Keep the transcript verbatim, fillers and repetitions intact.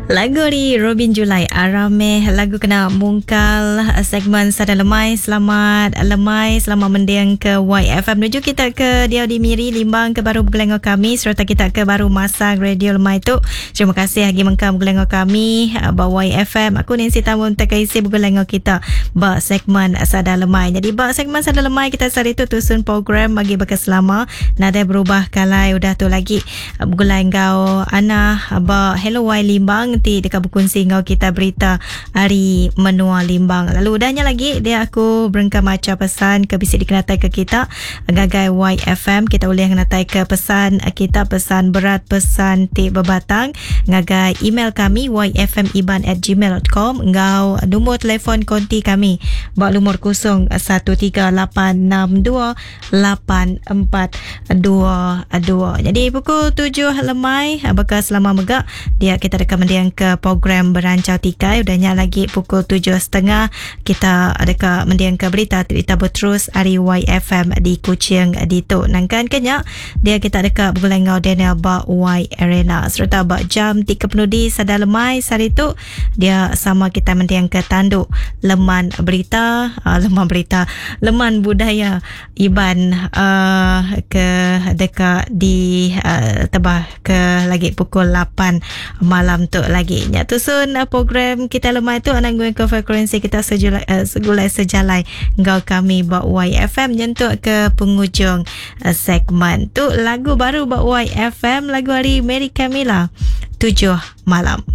Lagu ni Robin Julai Arame, lagu kena mungkal segmen Sada Lemai. Selamat Lemai, selamat mendiang ke Y F M. Menuju kita ke Diau di Miri Limbang ke baru bergelengor kami, serta kita ke baru masang Radio Lemai tu. Terima kasih lagi mengkam bergelengor kami ba Y F M. Aku Nancy Tamun terkaisi bergelengor kita ba segmen Sada Lemai. Jadi ba segmen Sada Lemai kita sari tu tusun program bagi bekas selama nada berubah kalai udah tu lagi bergulai ngau ana ba Hello Y Limbang nanti dekat berkongsi ngau kita berita hari menua Limbang. Lalu udahnya lagi dia aku berengkam macam pesan ke bisik dikenatai ke kita gagai Y F M. Kita boleh kenatai ke pesan kita, pesan berat, pesan ti berbatang gagai email kami y f m iban at gmail dot com. Ngau nombor telefon konti kami bak lumur kosong satu tiga lapan enam dua lapan empat dua dua. Jadi pukul tujuh lemai bekas selama megak dia kita dekat mendiang ke program Berancau Tikai. Udahnya lagi pukul tujuh setengah kita dekat mendiang ke berita cerita berterus hari Y F M di Kuching di tu nangkan kenyak dia kita dekat bergulai Daniel ba Y Arena serta ba jam tiga penudi Sada Lemai sari tu dia sama kita mendiang ke tanduk leman berita uh, leman berita leman budaya Iban uh, ke dekat di uh, tebah ke lagi pukul lapan malam tu lagi. Nya tusun uh, program kita lemai tu anak gue ke frekuensi kita sejulai, uh, segulai sejalai ngau kami ba Y F M nyentuk ke penghujung uh, segmen tu lagu baru ba Y F M, lagu hari Mary Camila tujuh malam.